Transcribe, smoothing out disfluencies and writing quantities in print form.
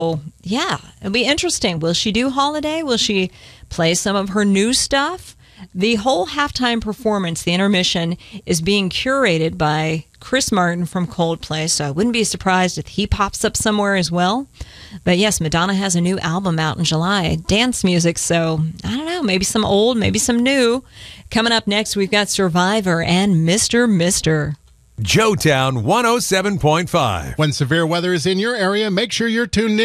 yeah, it'll be interesting. Will she do Holiday? Will she play some of her new stuff? The whole halftime performance, the intermission, is being curated by Chris Martin from Coldplay, so I wouldn't be surprised if he pops up somewhere as well. But yes, Madonna has a new album out in July, dance music, so I don't know, maybe some old, maybe some new. Coming up next, we've got Survivor and Mr. Mister. Joetown 107.5. When severe weather is in your area, make sure you're tuned in.